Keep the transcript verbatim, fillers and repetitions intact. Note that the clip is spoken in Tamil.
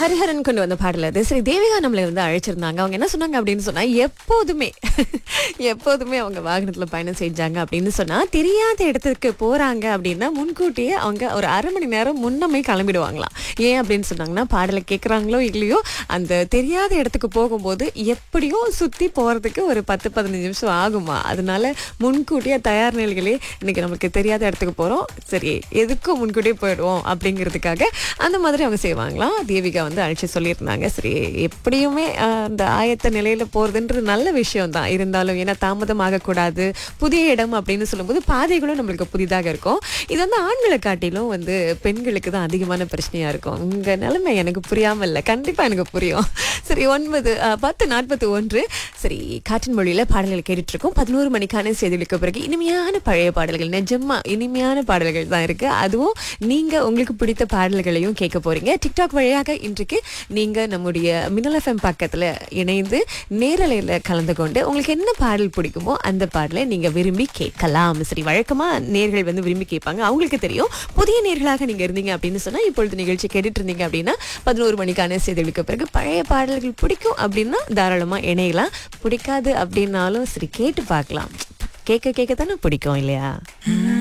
ஹரிஹரன் கொண்டு வந்த பாடல் அது. சரி, தேவிகா நம்மளை வந்து அழைச்சிருந்தாங்க. அவங்க என்ன சொன்னாங்க அப்படின்னு சொன்னா, எப்போதுமே எப்போதுமே அவங்க வாகனத்துல பயணம் செஞ்சாங்க அப்படின்னு சொன்னா, தெரியாத இடத்துக்கு போறாங்க அப்படின்னா முன்கூட்டியே அவங்க ஒரு அரை மணி நேரம் முன்னமே கிளம்பிடுவாங்களாம். ஏன் அப்படின்னு சொன்னாங்கன்னா, பாடலை கேட்குறாங்களோ இல்லையோ, அந்த தெரியாத இடத்துக்கு போகும்போது எப்படியோ சுத்தி போறதுக்கு ஒரு பத்து பதினஞ்சு நிமிஷம் ஆகுமா. அதனால முன்கூட்டியே தயார் நிலைகளே, இன்னைக்கு நமக்கு தெரியாத இடத்துக்கு போறோம், சரி எதுக்கும் முன்கூட்டியே போயிடுவோம் அப்படிங்கிறதுக்காக அந்த மாதிரி அவங்க செய்வாங்களாம். தேவிகா வந்து அழைச்சி சொல்லியிருந்தாங்க. சரி, எப்படியுமே அஹ், அந்த ஆயத்த நிலையில போறதுன்றது நல்ல விஷயம் தான். இருந்தாலும் ஏன்னா தாமதம் ஆகக்கூடாது, புதிய இடம் அப்படின்னு சொல்லும்போது பாதைகளும் நம்மளுக்கு புதிதாக இருக்கும். இது வந்து ஆண்களை காட்டிலும் வந்து பெண்களுக்கு தான் அதிகமான பிரச்சனையா இருக்கும். உங்க நிலைமை எனக்கு புரியாம இல்லை, கண்டிப்பா எனக்கு புரியும். சரி, ஒன்பது அஹ், பத்து நாற்பத்தி ஒன்று. சரி, காற்றின் மொழியில பாடல்கள் கேட்டுட்டு இருக்கோம். பதினோரு மணிக்கான செய்திகளுக்கு பிறகு இனிமையான பழைய பாடல்கள், நிஜமா இனிமையான பாடல்கள் தான் இருக்கு. அதுவும் நீங்க உங்களுக்கு பிடித்த பாடல்களையும் கேட்க போறீங்க. டிக்டாக் வழியாக இன்றைக்கு நீங்க நம்முடைய மின்னல் எஃப்எம் பக்கத்துல இணைந்து நேரலையில கலந்து கொண்டு உங்களுக்கு என்ன பாடல் பிடிக்குமோ அந்த பாடலை நீங்க விரும்பி கேட்கலாம். சரி, வழக்கமா நேர்கள் வந்து விரும்பி கேட்பாங்க, அவங்களுக்கு தெரியும். புதிய நேர்களாக நீங்க இருந்தீங்க அப்படின்னு சொன்னா, இப்பொழுது நிகழ்ச்சி கேட்டுட்டு இருந்தீங்க அப்படின்னா, பதினோரு மணிக்கான செய்திகளுக்கு பிறகு பழைய பாடல்கள் பிடிக்கும் அப்படின்னா தாராளமா இணையலாம். பிடிக்காது அப்படின்னாலும் சரி, கேட்டு பார்க்கலாம். கேட்க கேட்க தானே பிடிக்கும் இல்லையா?